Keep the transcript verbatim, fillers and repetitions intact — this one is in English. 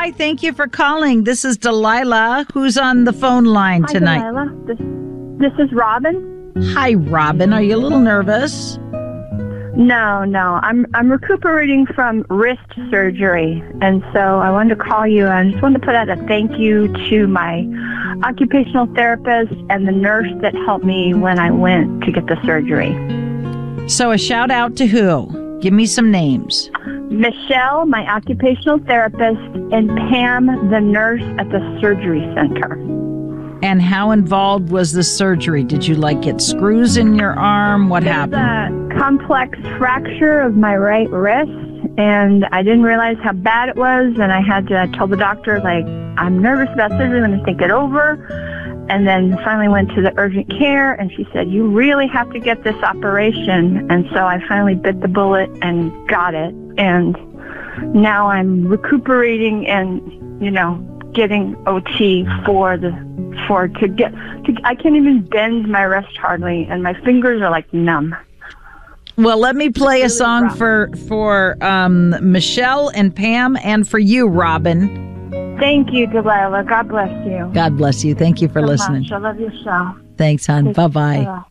Hi, thank you for calling. This is Delilah, who's on the phone line Hi, tonight. Delilah. This, this is Robin. Hi, Robin. Are you a little nervous? No, no. I'm I'm recuperating from wrist surgery, and so I wanted to call you. I just wanted to put out a thank you to my occupational therapist and the nurse that helped me when I went to get the surgery. So a shout out to who? Give me some names. Michelle, my occupational therapist, and Pam, the nurse at the surgery center. And how involved was the surgery? Did you like get screws in your arm? What happened? It was a complex fracture of my right wrist, and I didn't realize how bad it was, and I had to I told the doctor, like, I'm nervous about surgery, let me think it over. And then finally went to the urgent care, and she said, you really have to get this operation. And so I finally bit the bullet and got it. And now I'm recuperating and, you know, getting O T for the for to get to, I can't even bend my wrist hardly, and my fingers are like numb. Well, let me play really a song rough. for for um, Michelle and Pam, and for you, Robin. Thank you, Delilah. God bless you. God bless you. Thank you for so listening. Much. I love your show. Thanks, hon. Thank Bye you. bye. Bye-bye.